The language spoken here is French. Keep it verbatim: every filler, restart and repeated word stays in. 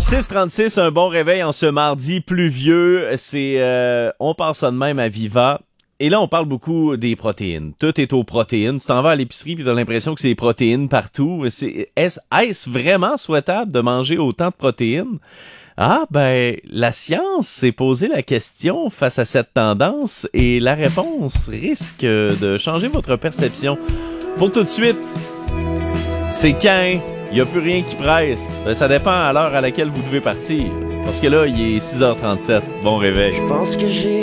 six trente-six, un bon réveil en ce mardi pluvieux. C'est, euh, on passe ça de même à Viva. Et là, on parle beaucoup des protéines. Tout est aux protéines. Tu t'en vas à l'épicerie puis t'as l'impression que c'est des protéines partout. C'est, est-ce, est-ce vraiment souhaitable de manger autant de protéines? Ah, ben, la science s'est posé la question face à cette tendance et la réponse risque de changer votre perception. Pour tout de suite, c'est quand il n'y a plus rien qui presse. Ben, ça dépend à l'heure à laquelle vous devez partir. Parce que là, il est six heures trente-sept. Bon réveil. Je pense que j'ai